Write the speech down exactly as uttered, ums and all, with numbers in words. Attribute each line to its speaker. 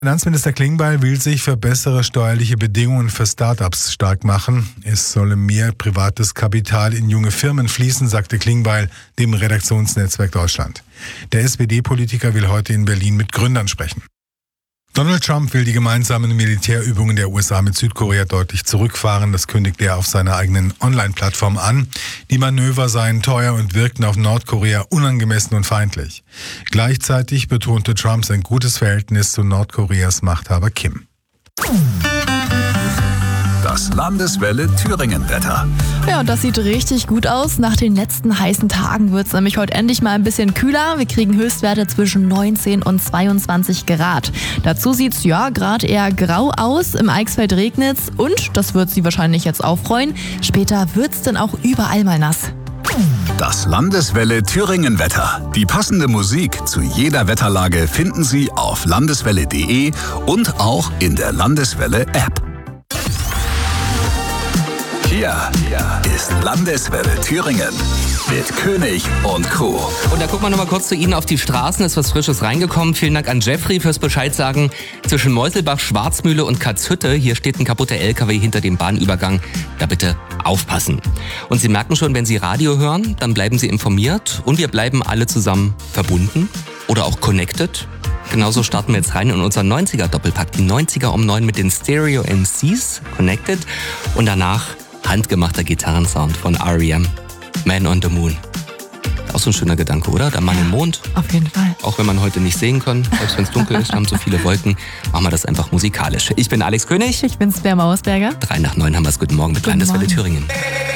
Speaker 1: Finanzminister Klingbeil will sich für bessere steuerliche Bedingungen für Start-ups stark machen. Es solle mehr privates Kapital in junge Firmen fließen, sagte Klingbeil dem Redaktionsnetzwerk Deutschland. Der S P D-Politiker will heute in Berlin mit Gründern sprechen. Donald Trump will die gemeinsamen Militärübungen der U S A mit Südkorea deutlich zurückfahren. Das kündigte er auf seiner eigenen Online-Plattform an. Die Manöver seien teuer und wirkten auf Nordkorea unangemessen und feindlich. Gleichzeitig betonte Trump sein gutes Verhältnis zu Nordkoreas Machthaber Kim.
Speaker 2: Das Landeswelle Thüringen-Wetter.
Speaker 3: Ja, und das sieht richtig gut aus. Nach den letzten heißen Tagen wird es nämlich heute endlich mal ein bisschen kühler. Wir kriegen Höchstwerte zwischen neunzehn und zweiundzwanzig Grad. Dazu sieht es ja gerade eher grau aus. Im Eichsfeld regnet es und, das wird Sie wahrscheinlich jetzt auch freuen, später wird es dann auch überall mal nass.
Speaker 2: Das Landeswelle Thüringen-Wetter. Die passende Musik zu jeder Wetterlage finden Sie auf landeswelle punkt de und auch in der Landeswelle-App. Hier ist Landeswelle Thüringen mit König und Co.
Speaker 4: Und da gucken wir nochmal kurz zu Ihnen auf die Straßen. Ist was Frisches reingekommen. Vielen Dank an Jeffrey fürs Bescheid sagen. Zwischen Meuselbach, Schwarzmühle und Katzhütte, hier steht ein kaputter L K W hinter dem Bahnübergang. Da bitte aufpassen. Und Sie merken schon, wenn Sie Radio hören, dann bleiben Sie informiert. Und wir bleiben alle zusammen verbunden oder auch connected. Genauso starten wir jetzt rein in unseren neunziger-Doppelpack. Die neunziger um neun mit den Stereo M Cs, Connected. Und danach handgemachter Gitarrensound von R E M, Man on the Moon. Auch so ein schöner Gedanke, oder? Der Mann im Mond.
Speaker 3: Auf jeden Fall.
Speaker 4: Auch wenn man heute nicht sehen kann, selbst wenn es dunkel ist, wir haben so viele Wolken, machen wir das einfach musikalisch. Ich bin Alex König.
Speaker 3: Ich bin Sven Mausberger.
Speaker 4: Drei nach neun haben wir es. Guten Morgen mit
Speaker 3: Guten
Speaker 4: Landeswelle
Speaker 3: Morgen.
Speaker 4: Thüringen.